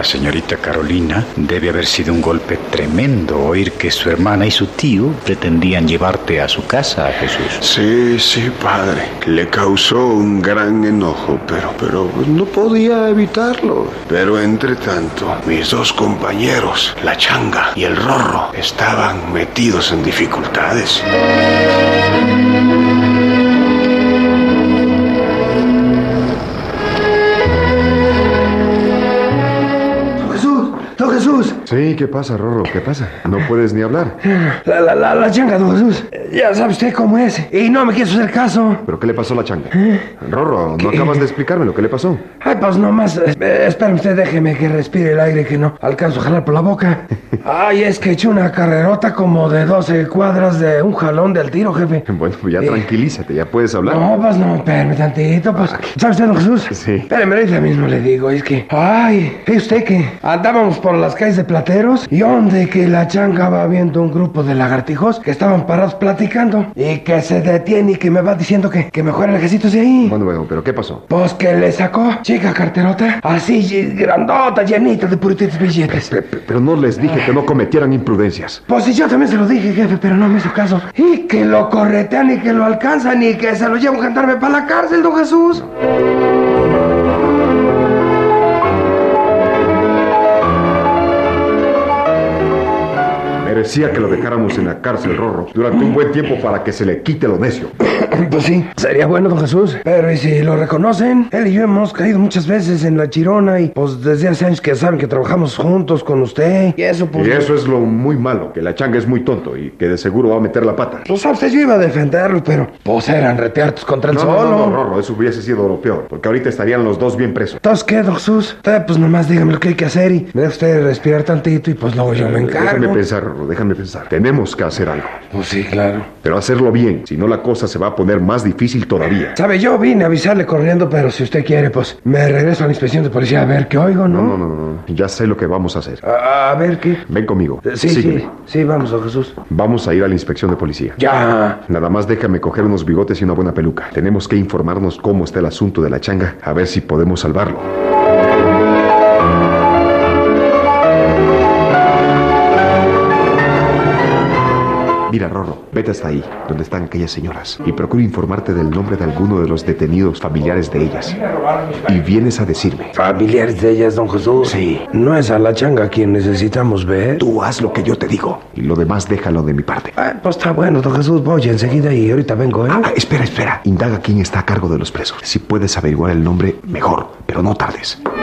la señorita Carolina, debe haber sido un golpe tremendo oír que su hermana y su tío pretendían llevarte a su casa, Jesús. Sí, padre. Le causó un gran enojo, pero no podía evitarlo. Pero entre tanto, mis dos compañeros, la Changa y el Rorro, estaban metidos en dificultades. ¡Don Jesús! Sí, ¿qué pasa, Rorro? ¿Qué pasa? No puedes ni hablar. La Changa, don Jesús. Ya sabe usted cómo es. Y no me quiso hacer caso. ¿Pero qué le pasó a la Changa? Rorro, ¿no acabas de explicarme lo que le pasó? Ay, pues nomás. Espera usted, déjeme que respire el aire que no alcanzo a jalar por la boca. Ay, es que eché una carrerota como de 12 cuadras de un jalón del tiro, jefe. Bueno, pues ya tranquilízate, ya puedes hablar. No, pues no, espérame tantito, pues. ¿Sabe usted, don Jesús? Sí. Espérame, ahorita mismo le digo, es que. Ay, ¿ve usted que andábamos por las calles de Plateros y donde que la Changa va viendo un grupo de lagartijos que estaban parados platicando y que se detiene y que me va diciendo que mejor lejecitos de ahí? Bueno, ¿pero qué pasó? Pues que le sacó, chica carterota, así grandota, llenita de purititos billetes. Pero no les dije que no cometieran imprudencias. Pues sí, yo también se lo dije, jefe, pero no me hizo caso. Y que lo corretean y que lo alcanzan y que se lo llevan a cantarme para la cárcel, don Jesús. Merecía que lo dejáramos en la cárcel, Rorro, durante un buen tiempo para que se le quite lo necio. Pues sí, sería bueno, don Jesús. Pero ¿y si lo reconocen? Él y yo hemos caído muchas veces en la chirona y pues desde hace años que saben que trabajamos juntos con usted. Y eso pues... Y eso es lo muy malo, que la Changa es muy tonto y que de seguro va a meter la pata. Pues sabe usted, yo iba a defenderlo, pero pues eran reteartos contra el solo. No, Rorro, eso hubiese sido lo peor, porque ahorita estarían los dos bien presos. Entonces, ¿qué, don Jesús? Usted pues nomás dígame lo que hay que hacer y me deja usted respirar tantito y pues luego yo me encargo. Déjame pensar, Rorro, déjame pensar. Tenemos que hacer algo. Pues sí, claro. Pero hacerlo bien, si no la cosa se va a poner más difícil todavía. Sabe, yo vine a avisarle corriendo, pero si usted quiere, pues me regreso a la inspección de policía a ver qué oigo, ¿no? No. Ya sé lo que vamos a hacer. A ver qué. Ven conmigo. Sí, vamos, don Jesús. Vamos a ir a la inspección de policía. Ya. Nada más déjame coger unos bigotes y una buena peluca. Tenemos que informarnos cómo está el asunto de la Changa, a ver si podemos salvarlo. Mira, Rorro, vete hasta ahí, donde están aquellas señoras, y procura informarte del nombre de alguno de los detenidos familiares de ellas. Y vienes a decirme. ¿Familiares de ellas, don Jesús? Sí. ¿No es a la Changa quien necesitamos ver? Tú haz lo que yo te digo, y lo demás déjalo de mi parte. Pues está bueno, don Jesús, voy enseguida y ahorita vengo, ¿eh? Espera. Indaga quién está a cargo de los presos. Si puedes averiguar el nombre, mejor, pero no tardes.